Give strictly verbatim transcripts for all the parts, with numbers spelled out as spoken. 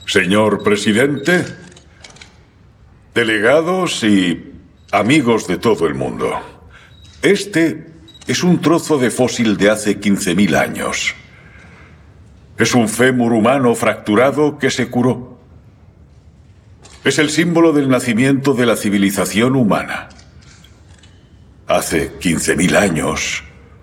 Señor presidente, delegados y amigos de todo el mundo, este es un trozo de fósil de hace quince mil años. Es un fémur humano fracturado que se curó. Es el símbolo del nacimiento de la civilización humana. Hace quince mil años,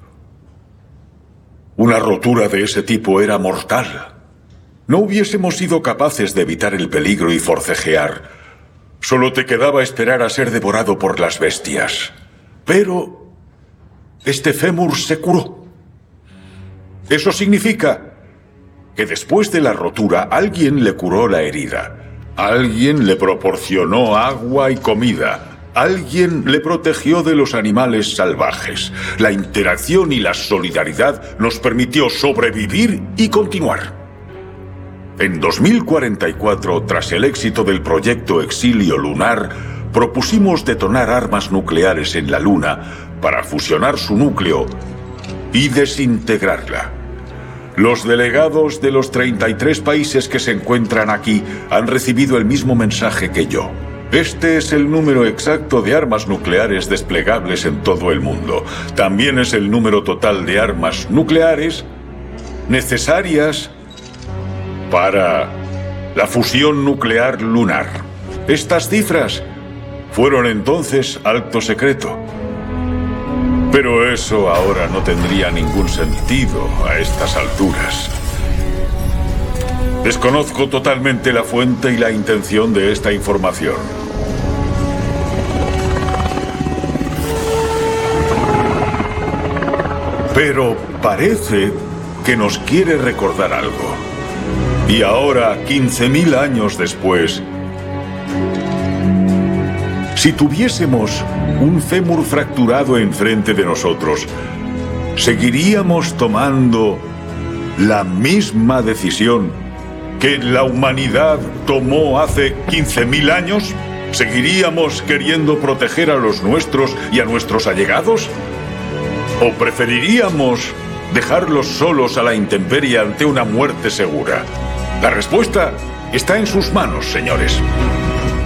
una rotura de ese tipo era mortal. No hubiésemos sido capaces de evitar el peligro y forcejear. Solo te quedaba esperar a ser devorado por las bestias. Pero este fémur se curó. Eso significa que después de la rotura alguien le curó la herida. Alguien le proporcionó agua y comida. Alguien le protegió de los animales salvajes. La interacción y la solidaridad nos permitió sobrevivir y continuar. En dos mil cuarenta y cuatro, tras el éxito del proyecto Exilio Lunar, propusimos detonar armas nucleares en la Luna para fusionar su núcleo y desintegrarla. Los delegados de los treinta y tres países que se encuentran aquí han recibido el mismo mensaje que yo. Este es el número exacto de armas nucleares desplegables en todo el mundo. También es el número total de armas nucleares necesarias para la fusión nuclear lunar. Estas cifras fueron entonces alto secreto. Pero eso ahora no tendría ningún sentido a estas alturas. Desconozco totalmente la fuente y la intención de esta información. Pero parece que nos quiere recordar algo. Y ahora, quince mil años después, si tuviésemos un fémur fracturado enfrente de nosotros, ¿seguiríamos tomando la misma decisión que la humanidad tomó hace quince mil años? ¿Seguiríamos queriendo proteger a los nuestros y a nuestros allegados? ¿O preferiríamos dejarlos solos a la intemperie ante una muerte segura? La respuesta está en sus manos, señores.